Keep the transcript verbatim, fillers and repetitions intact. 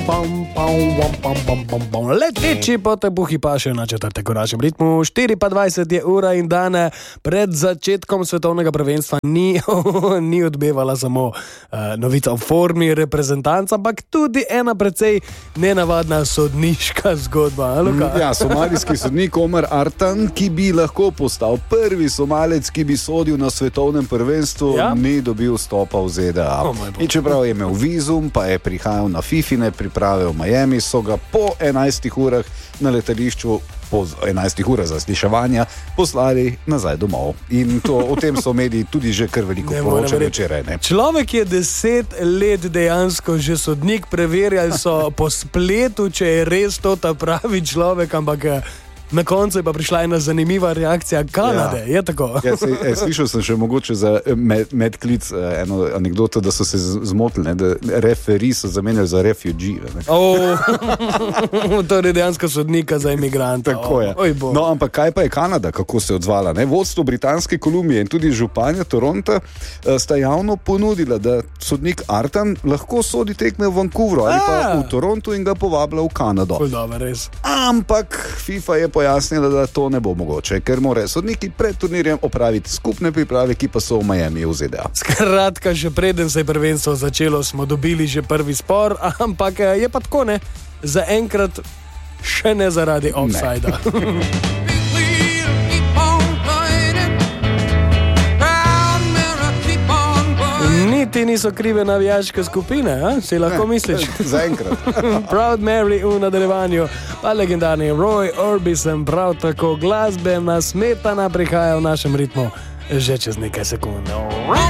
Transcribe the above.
pam, pam, pam, pam, pam, pam. Leteči po tebuhi pa še na četrtek v našem ritmu. štiri pa dvajset je ura in dan pred začetkom svetovnega prvenstva ni, ni odbevala samo uh, novica o formi reprezentanca, ampak tudi ena precej nenavadna sodniška zgodba. Ja, somalijski sodnik Omar Artan, ki bi lahko postal prvi Somalec, ki bi sodil na svetovnem prvenstvu, ja? Ni dobil vstopa v Z D A. Oh, in čeprav je imel vizum, pa je prihajal na Fifine priprave v Miami, so ga po enajstih urah na letališču, po enajstih urah zasliševanja, poslali nazaj domov. In to, o tem so mediji tudi že kar veliko poročali včeraj. Ne? Človek je deset let dejansko že sodnik, preverjali so po spletu, če je res to ta pravi človek, ampak na koncu je pa prišla ena zanimiva reakcija Kanade, ja. Je tako? Ja, se, je, slišal sem še mogoče za med, medklic eno anekdoto, da so se zmotili, ne, da referi so zamenjali za refugee. Oh, to je dejansko sodnika za imigranta. Tako je. Oh, no, ampak kaj pa je Kanada, kako se je odzvala? Ne? Vodstvo Britanske Kolumbije in tudi županja Toronta sta javno ponudila, da sodnik Artan lahko sodi tekme v Vancouvru ali pa v Torontu in ga povabila v Kanado. Dobar, res. Ampak FIFA je pojasnila, da to ne bo mogoče, ker morajo sodniki pred turnirjem opraviti skupne priprave, ki pa so v Miami v Z D A. Skratka, že preden se je prvenstvo začelo, smo dobili že prvi spor, ampak je pa tako, ne, zaenkrat še ne zaradi offside-a. Niti niso krive navijaške skupine, a? Si lahko ne, misliš? Zaenkrat. Proud Mary v nadaljevanju, pa legendarni Roy Orbison, prav tako glasbena smetana prihaja v našem ritmu že čez nekaj sekund.